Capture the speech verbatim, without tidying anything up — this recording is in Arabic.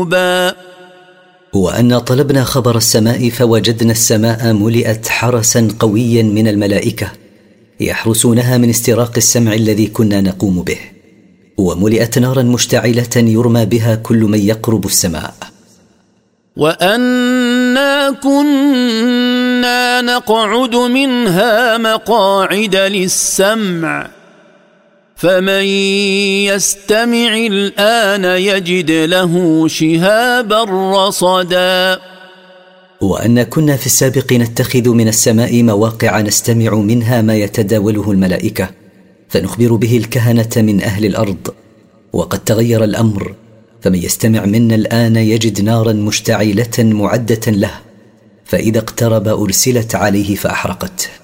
وأن طلبنا خبر السماء فوجدنا السماء ملئت حرسا قويا من الملائكة يحرسونها من استراق السمع الذي كنا نقوم به، وملئت نارا مشتعلة يرمى بها كل من يقرب السماء. وأنا كنا نقعد منها مقاعد للسمع فمن يستمع الآن يجد له شهابا رصدا. وأن كنا في السابق نتخذ من السماء مواقع نستمع منها ما يتداوله الملائكة فنخبر به الكهنة من أهل الأرض، وقد تغير الأمر، فمن يستمع منا الآن يجد نارا مشتعلة معدة له، فإذا اقترب أرسلت عليه فأحرقته.